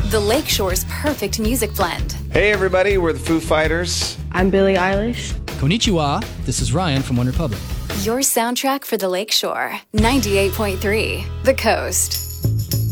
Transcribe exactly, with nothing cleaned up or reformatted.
The Lakeshore's perfect music blend. Hey everybody, we're the Foo Fighters. I'm Billie Eilish. Konnichiwa, this is Ryan from OneRepublic. Your soundtrack for the Lakeshore. ninety-eight point three, The Coast.